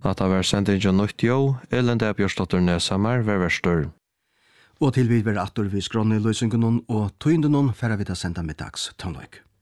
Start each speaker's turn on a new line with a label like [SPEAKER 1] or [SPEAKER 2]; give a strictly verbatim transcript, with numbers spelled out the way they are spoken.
[SPEAKER 1] At det var sendingen nytt jo, Elende Bjørsdotter Nesammer var verstor.
[SPEAKER 2] Og til vi var atter vi skrånne i løsningen og tøynden færre vi til senda middags tøgnløk.